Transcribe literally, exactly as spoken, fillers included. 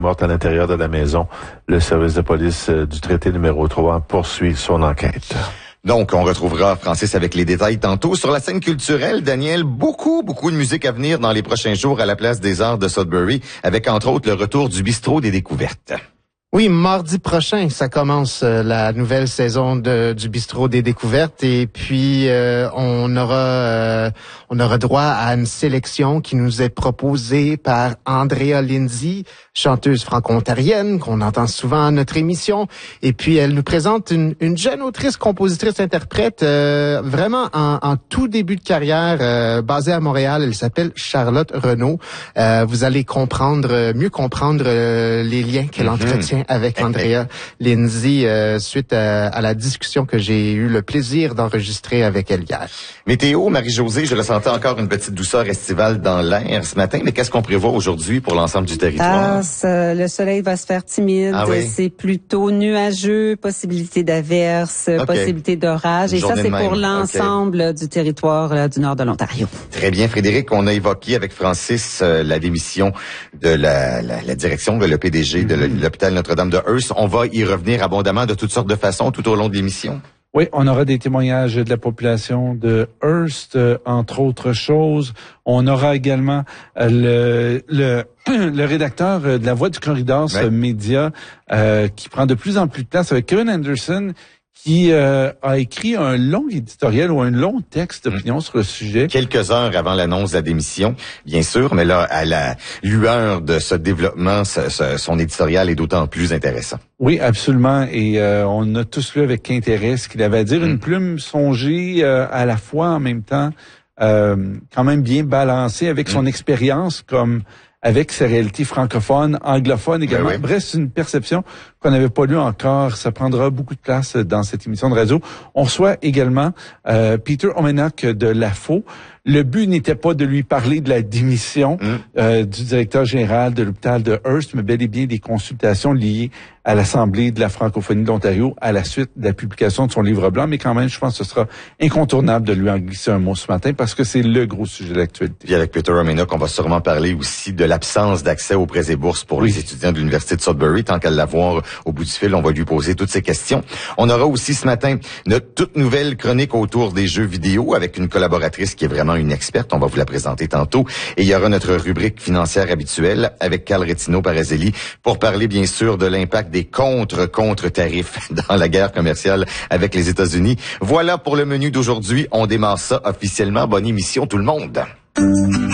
morte à l'intérieur de la maison. Le service de police euh, du traité numéro trois poursuit son enquête. Donc, on retrouvera Francis avec les détails tantôt. Sur la scène culturelle, Daniel, beaucoup, beaucoup de musique à venir dans les prochains jours à la Place des Arts de Sudbury, avec entre autres le retour du Bistrot des Découvertes. Oui, mardi prochain, ça commence euh, la nouvelle saison de, du Bistrot des Découvertes et puis euh, on aura euh, on aura droit à une sélection qui nous est proposée par Andrea Lindsay, chanteuse franco-ontarienne qu'on entend souvent à notre émission, et puis elle nous présente une, une jeune autrice, compositrice, interprète euh, vraiment en, en tout début de carrière, euh, basée à Montréal. Elle s'appelle Charlotte Renaud. Euh, vous allez comprendre mieux comprendre euh, les liens qu'elle mm-hmm. entretient avec Andrea Lindsay euh, suite à, à la discussion que j'ai eu le plaisir d'enregistrer avec elle hier. Météo, Marie-Josée, je ressentais encore une petite douceur estivale dans l'air ce matin, mais qu'est-ce qu'on prévoit aujourd'hui pour l'ensemble du territoire? Ah, le soleil va se faire timide, ah oui? C'est plutôt nuageux, possibilité d'averse, okay. possibilité d'orage, et ça c'est pour l'ensemble okay. du territoire là, du nord de l'Ontario. Très bien, Frédéric, on a évoqué avec Francis euh, la démission de la, la, la direction de le P D G mm-hmm. de l'hôpital Notre-Dame de Hearst. On va y revenir abondamment de toutes sortes de façons tout au long de l'émission. Oui, on aura des témoignages de la population de Hearst, euh, entre autres choses. On aura également euh, le, le le rédacteur de La Voix du Corridor, ce ouais. média euh, qui prend de plus en plus de place, avec Kevin Anderson, qui euh, a écrit un long éditorial ou un long texte d'opinion mmh. sur le sujet. Quelques heures avant l'annonce de la démission, bien sûr, mais là, à la lueur de ce développement, ce, ce, son éditorial est d'autant plus intéressant. Oui, absolument. Et euh, on a tous lu avec intérêt ce qu'il avait à dire. Mmh. Une plume songée euh, à la fois en même temps, euh, quand même bien balancée avec son mmh. expérience comme avec ses réalités francophones, anglophones également. Oui, oui. Bref, c'est une perception qu'on n'avait pas lue encore. Ça prendra beaucoup de place dans cette émission de radio. On reçoit également euh, Peter Omenak de l'A F O. Le but n'était pas de lui parler de la démission mm. euh, du directeur général de l'hôpital de Hearst, mais bel et bien des consultations liées à l'Assemblée de la francophonie de l'Ontario à la suite de la publication de son livre blanc. Mais quand même, je pense que ce sera incontournable de lui en glisser un mot ce matin parce que c'est le gros sujet de l'actualité. Puis avec Peter Omenak, on va sûrement parler aussi de l'absence d'accès aux prêts et bourses pour oui. les étudiants de l'Université de Sudbury. Tant qu'à l'avoir au bout du fil, on va lui poser toutes ces questions. On aura aussi ce matin notre toute nouvelle chronique autour des jeux vidéo avec une collaboratrice qui est vraiment une experte. On va vous la présenter tantôt. Et il y aura notre rubrique financière habituelle avec Carl Retino Parazelli pour parler bien sûr de l'impact des contre-contre-tarifs dans la guerre commerciale avec les États-Unis. Voilà pour le menu d'aujourd'hui. On démarre ça officiellement. Bonne émission tout le monde.